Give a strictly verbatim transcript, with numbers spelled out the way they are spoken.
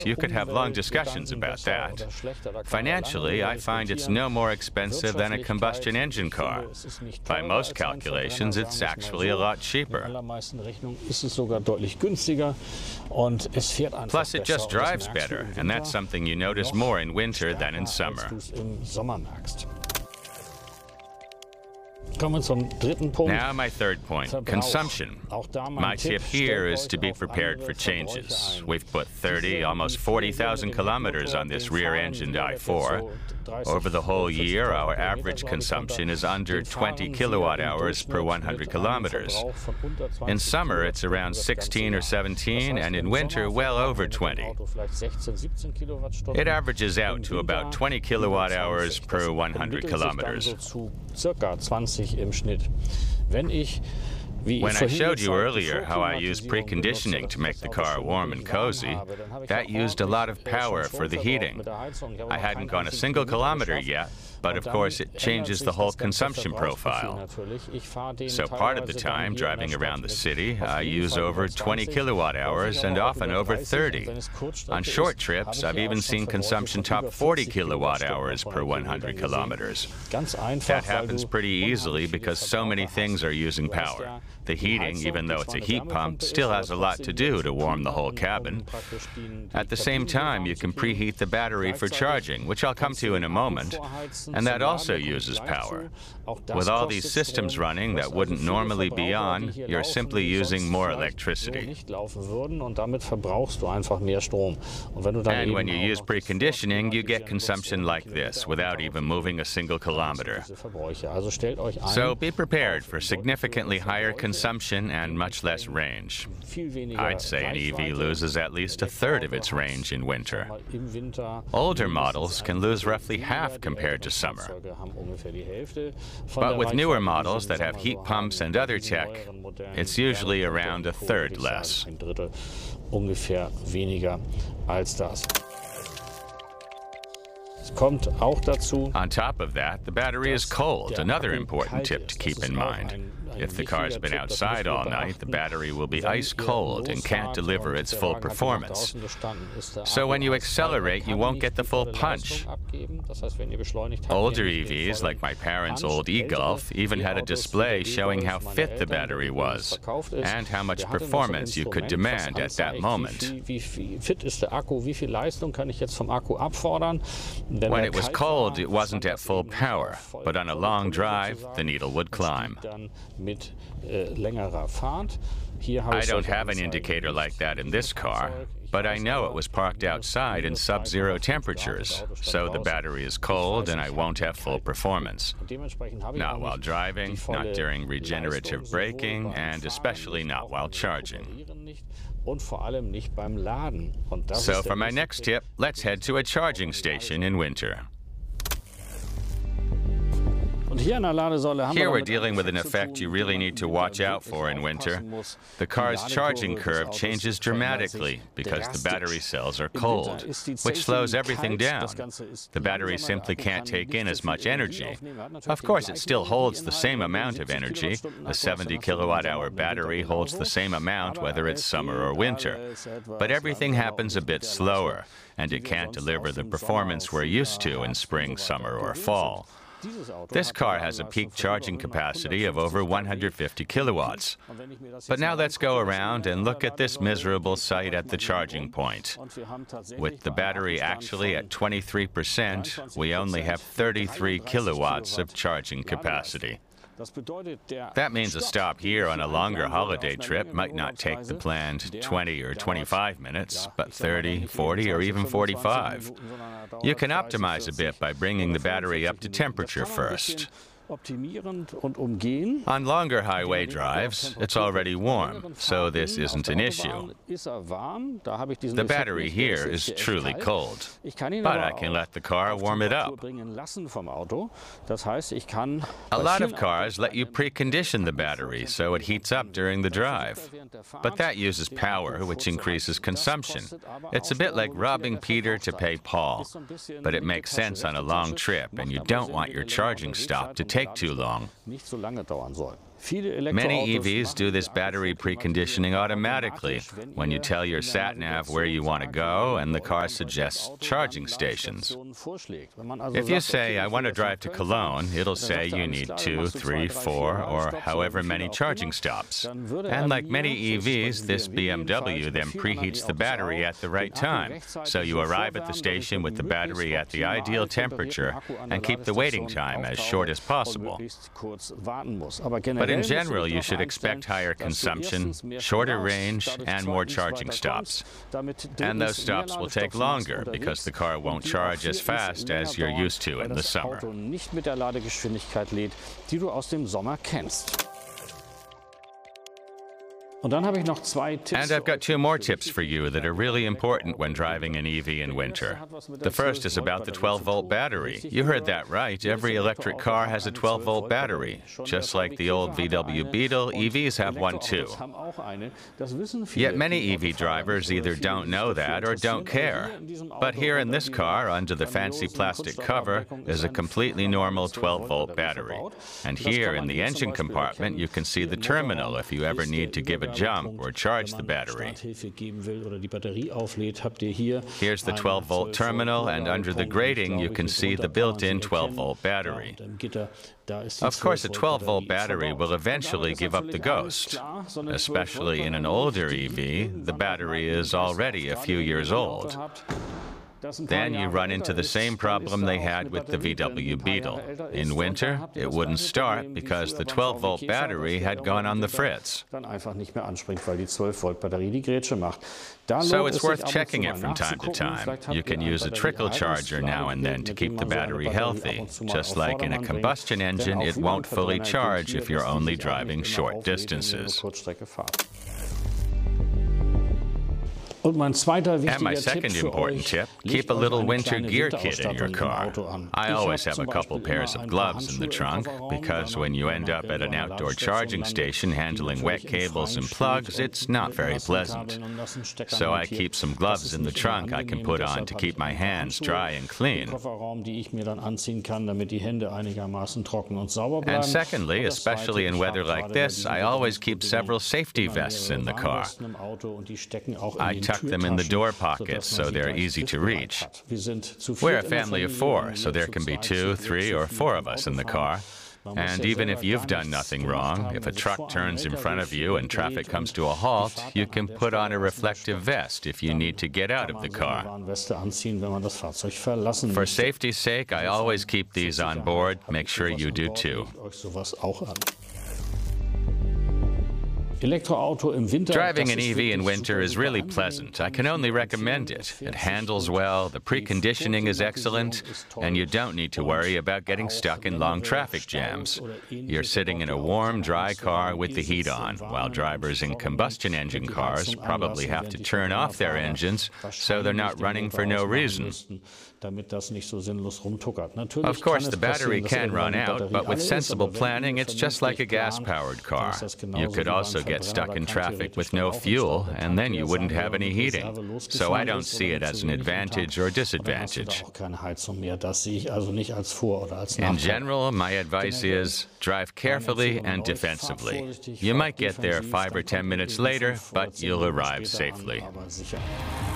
You could have long discussions about that. Financially, I find it's no more expensive than a combustion engine car. By most calculations, it's actually a lot cheaper. Plus, it just drives better, and that's something you notice more in winter than in summer. Now my third point, consumption. My tip here is to be prepared for changes. We've put thirty, almost forty thousand kilometers on this rear-engined i four. Over the whole year, our average consumption is under twenty kilowatt hours per one hundred kilometers. In summer, it's around sixteen or seventeen, and in winter, well over twenty. It averages out to about twenty kilowatt hours per one hundred kilometers. When I showed you earlier how I used preconditioning to make the car warm and cozy, that used a lot of power for the heating. I hadn't gone a single kilometer yet, but of course it changes the whole consumption profile. So part of the time, driving around the city, I use over twenty kilowatt hours and often over thirty. On short trips, I've even seen consumption top forty kilowatt hours per one hundred kilometers. That happens pretty easily because so many things are using power. The heating, even though it's a heat pump, still has a lot to do to warm the whole cabin. At the same time, you can preheat the battery for charging, which I'll come to in a moment, and that also uses power. With all these systems running that wouldn't normally be on, you're simply using more electricity. And when you use preconditioning, you get consumption like this, without even moving a single kilometer. So be prepared for significantly higher consumption and much less range. I'd say an E V loses at least a third of its range in winter. Older models can lose roughly half compared to summer. But with newer models that have heat pumps and other tech, it's usually around a third less. On top of that, the battery is cold, another important tip to keep in mind. If the car's been outside all night, the battery will be ice cold and can't deliver its full performance. So when you accelerate, you won't get the full punch. Older E Vs, like my parents' old e-Golf, even had a display showing how fit the battery was and how much performance you could demand at that moment. When it was cold, it wasn't at full power, but on a long drive, the needle would climb. I don't have an indicator like that in this car, but I know it was parked outside in sub-zero temperatures, so the battery is cold and I won't have full performance. Not while driving, not during regenerative braking, and especially not while charging. So for my next tip, let's head to a charging station in winter. Here we're dealing with an effect you really need to watch out for in winter. The car's charging curve changes dramatically because the battery cells are cold, which slows everything down. The battery simply can't take in as much energy. Of course, it still holds the same amount of energy. The seventy kilowatt hour battery holds the same amount whether it's summer or winter. But everything happens a bit slower, and it can't deliver the performance we're used to in spring, summer, or fall. This car has a peak charging capacity of over one hundred fifty kilowatts. But now let's go around and look at this miserable sight at the charging point. With the battery actually at twenty-three percent, we only have thirty-three kilowatts of charging capacity. That means a stop here on a longer holiday trip might not take the planned twenty or twenty-five minutes, but thirty, forty, or even forty-five. You can optimize a bit by bringing the battery up to temperature first. On longer highway drives, it's already warm, so this isn't an issue. The battery here is truly cold, but I can let the car warm it up. A lot of cars let you precondition the battery so it heats up during the drive, but that uses power, which increases consumption. It's a bit like robbing Peter to pay Paul, but it makes sense on a long trip, and you don't want your charging stop to take too long. Many E Vs do this battery preconditioning automatically when you tell your sat-nav where you want to go and the car suggests charging stations. If you say, I want to drive to Cologne, it'll say you need two, three, four, or however many charging stops. And like many E Vs, this B M W then preheats the battery at the right time, so you arrive at the station with the battery at the ideal temperature and keep the waiting time as short as possible. But in general, you should expect higher consumption, shorter range, and more charging stops. And those stops will take longer because the car won't charge as fast as you're used to in the summer. And I've got two more tips for you that are really important when driving an E V in winter. The first is about the twelve volt battery. You heard that right. Every electric car has a twelve volt battery. Just like the old V W Beetle, E Vs have one too. Yet many E V drivers either don't know that or don't care. But here in this car, under the fancy plastic cover, is a completely normal twelve volt battery. And here in the engine compartment, you can see the terminal if you ever need to give a jump or charge the battery. Here's the twelve volt terminal, and under the grating you can see the built-in twelve volt battery. Of course, a twelve volt battery will eventually give up the ghost. Especially in an older E V, the battery is already a few years old. Then you run into the same problem they had with the V W Beetle. In winter, it wouldn't start because the twelve volt battery had gone on the fritz. So it's worth checking it from time to time. You can use a trickle charger now and then to keep the battery healthy. Just like in a combustion engine, it won't fully charge if you're only driving short distances. And my second important tip, keep a little winter gear kit in your car. I always have a couple pairs of gloves in the trunk, because when you end up at an outdoor charging station handling wet cables and plugs, it's not very pleasant. So I keep some gloves in the trunk I can put on to keep my hands dry and clean. And secondly, especially in weather like this, I always keep several safety vests in the car. I tuck them in the door pockets so they're easy to reach. We're a family of four, so there can be two, three, or four of us in the car. And even if you've done nothing wrong, if a truck turns in front of you and traffic comes to a halt, you can put on a reflective vest if you need to get out of the car. For safety's sake, I always keep these on board. Make sure you do too. Driving an E V in winter is really pleasant. I can only recommend it. It handles well, the preconditioning is excellent, and you don't need to worry about getting stuck in long traffic jams. You're sitting in a warm, dry car with the heat on, while drivers in combustion engine cars probably have to turn off their engines so they're not running for no reason. Of course, the battery can run out, but with sensible planning, it's just like a gas-powered car. You could also get stuck in traffic with no fuel, and then you wouldn't have any heating. So I don't see it as an advantage or disadvantage. In general, my advice is drive carefully and defensively. You might get there five or ten minutes later, but you'll arrive safely.